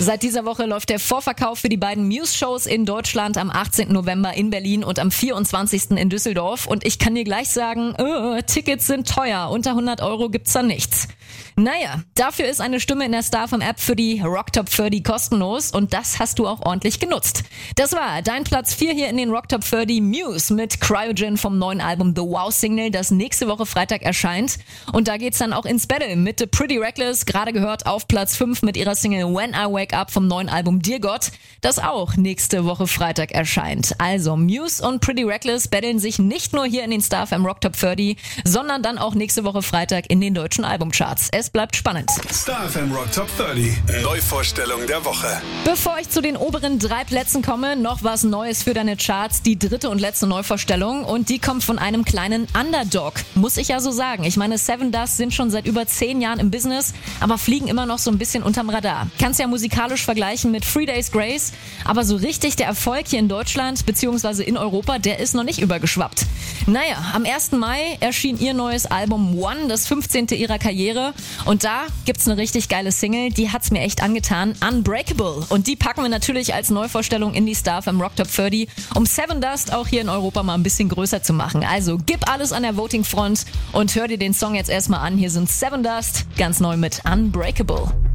Seit dieser Woche läuft der Vorverkauf für die beiden Muse-Shows in Deutschland am 18. November in Berlin und am 24. in Düsseldorf. Und ich kann dir gleich sagen, Tickets sind teuer. Unter 100 € gibt's da nichts. Naja, dafür ist eine Stimme in der StarFM-App für die Rock Top 30 kostenlos und das hast du auch ordentlich genutzt. Das war dein Platz 4 hier in den Rock Top 30, Muse mit Cryogen vom neuen Album The Wow Signal, das nächste Woche Freitag erscheint. Und da geht's dann auch ins Battle mit The Pretty Reckless, gerade gehört auf Platz 5 mit ihrer Single When I Wake Up vom neuen Album Dear God, das auch nächste Woche Freitag erscheint. Also Muse und Pretty Reckless battlen sich nicht nur hier in den StarFM Rock Top 30, sondern dann auch nächste Woche Freitag in den deutschen Albumcharts. Es bleibt spannend. StarFM Rock Top 30. Neuvorstellung der Woche. Bevor ich zu den oberen 3 Plätzen komme, noch was Neues für deine Charts. Die 3. und letzte Neuvorstellung und die kommt von einem kleinen Underdog. Muss ich ja so sagen. Ich meine, Seven Dust sind schon seit über 10 Jahren im Business, aber fliegen immer noch so ein bisschen unterm Radar. Kannst ja musikalisch vergleichen mit 3 Days Grace, aber so richtig der Erfolg hier in Deutschland bzw. in Europa, der ist noch nicht übergeschwappt. Naja, am 1. Mai erschien ihr neues Album One, das 15. ihrer Karriere. Und da gibt's eine richtig geile Single, die hat's mir echt angetan, Unbreakable. Und die packen wir natürlich als Neuvorstellung in die StarFM Rock Top 30, um Seven Dust auch hier in Europa mal ein bisschen größer zu machen. Also gib alles an der Voting-Front und hör dir den Song jetzt erstmal an. Hier sind Seven Dust, ganz neu mit Unbreakable.